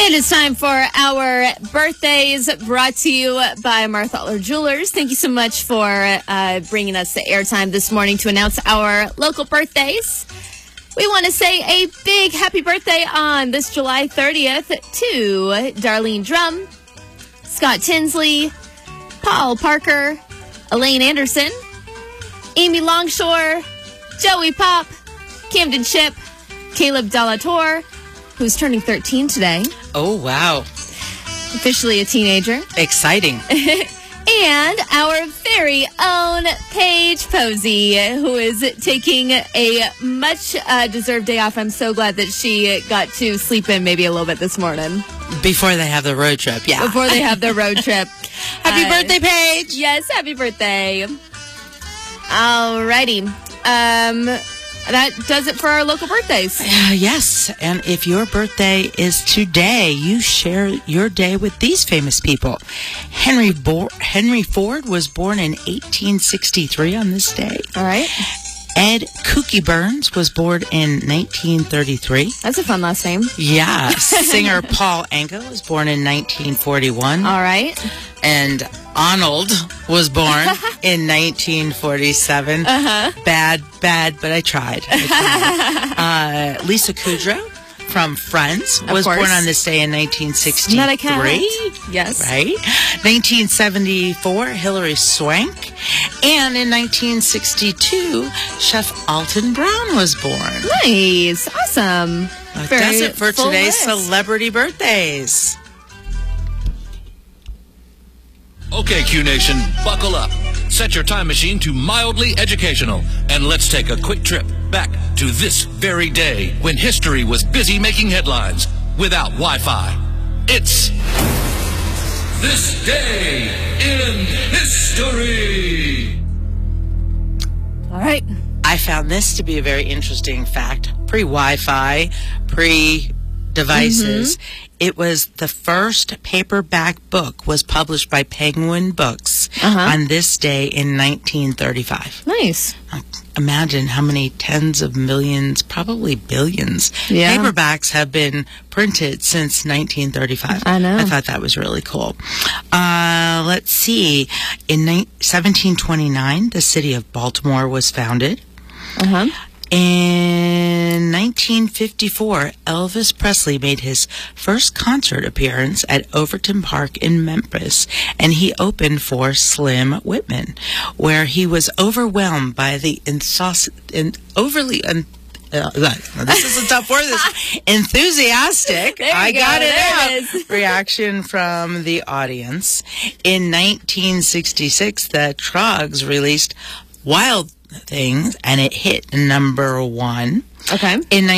It is time for our birthdays, brought to you by Marthaler Jewelers. Thank you so much for bringing us the airtime this morning to announce our local birthdays. We want to say a big happy birthday on this July 30th to Darlene Drum, Scott Tinsley, Paul Parker, Elaine Anderson, Amy Longshore, Joey Pop, Camden Chip, Caleb Delator, who's turning 13 today. Oh, wow. Officially a teenager. Exciting. And our very own Paige Posey, who is taking a much deserved day off. I'm so glad that she got to sleep in maybe a little bit this morning. Before they have the road trip, yeah. Before they have their road trip. Happy birthday, Paige! Yes, happy birthday. Alrighty. That does it for our local birthdays. Yes, and if your birthday is today, you share your day with these famous people. Henry Ford was born in 1863 on this day. All right. Ed Kooky Burns was born in 1933. That's a fun last name. Yeah. Singer Paul Anka was born in 1941. All right. And Arnold was born in 1947. Bad, but I tried. Lisa Kudrow from Friends was born on this day in 1963. Not a cat. Yes. Right. 1974, Hilary Swank. And in 1962, Chef Alton Brown was born. Nice. Awesome. That does it for today's celebrity birthdays. Okay, Q Nation, buckle up. Set your time machine to mildly educational, and let's take a quick trip back to this very day when history was busy making headlines without Wi-Fi. It's This Day in History. All right. I found this to be a very interesting fact. Pre-Wi-Fi, pre-devices. It was the first paperback book was published by Penguin Books on this day in 1935. Nice. Imagine how many tens of millions, probably billions, paperbacks have been printed since 1935. I know. I thought that was really cool. Let's see. In 1729, the city of Baltimore was founded. In 1954, Elvis Presley made his first concert appearance at Overton Park in Memphis, and he opened for Slim Whitman, where he was overwhelmed by the this is a tough word, this enthusiastic, I got it out, reaction from the audience. In 1966, the Troggs released Wild Things, and it hit #1. Okay. In